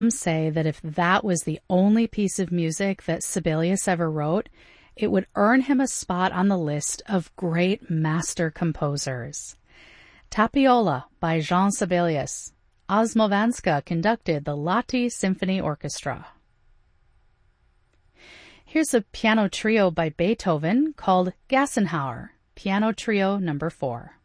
say that if that was the only piece of music that Sibelius ever wrote, it would earn him a spot on the list of great master composers. Tapiola by Jean Sibelius. Osmovanska conducted the Lahti Symphony Orchestra. Here's a piano trio by Beethoven called Gassenhauer, Piano Trio No. 4.